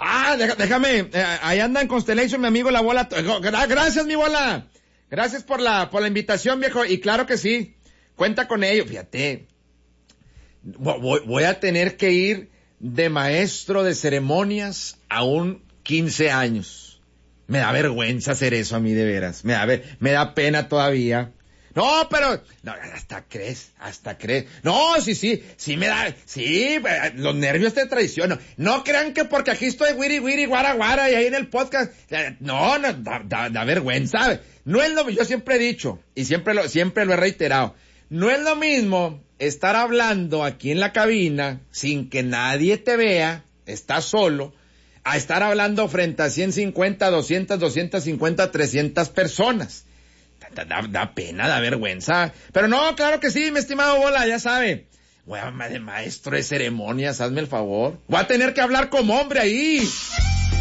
Déjame, ahí anda en Constellation mi amigo La Bola. Gracias, mi Bola. Gracias por la invitación, viejo. Y claro que sí, cuenta con ello. Fíjate, voy a tener que ir de maestro de ceremonias a un 15 años. Me da vergüenza hacer eso a mí, de veras. Me da pena todavía. No, pero, no, hasta crees. No, sí me da, sí, los nervios te traicionan. No crean que porque aquí estoy wiri, guara, y ahí en el podcast, no, da vergüenza. No es lo, yo siempre he dicho, y siempre lo he reiterado, no es lo mismo estar hablando aquí en la cabina, sin que nadie te vea, estás solo, a estar hablando frente a 150, 200, 250, 300 personas. Da pena, da vergüenza. Pero no, claro que sí, mi estimado Bola, ya sabe. Voy a de maestro de ceremonias, hazme el favor. Voy a tener que hablar como hombre ahí.